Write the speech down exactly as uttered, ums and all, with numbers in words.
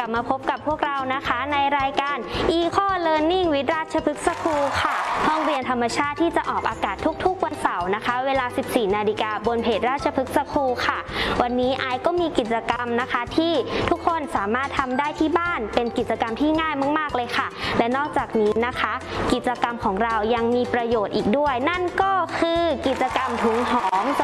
บมาพบกับพวกเรานะคะในรายการ Eco Learning with ราชพฤกษ์สคูลค่ะห้องเรียนธรรมชาติที่จะออกอากาศทุกๆวันเสาร์นะคะเวลา สิบสี่นาฬิกาบนเพจราชพฤกษ์สคูลค่ะวันนี้ไอก็มีกิจกรรมนะคะที่ทุกคนสามารถทำได้ที่บ้านเป็นกิจกรรมที่ง่ายมากๆเลยค่ะและนอกจากนี้นะคะกิจกรรมของเรายังมีประโยชน์อีกด้วยนั่นก็คือกิจกรรมถุงหอมส